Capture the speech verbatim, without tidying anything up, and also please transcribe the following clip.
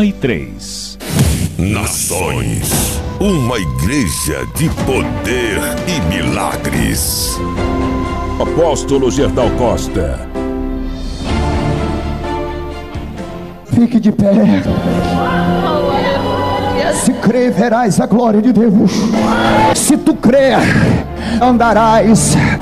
Pai três. Nações, uma igreja de poder e milagres. Apóstolo Gerdau Costa. Fique de pé. Se crer, verás a glória de Deus. Se tu crer, andarás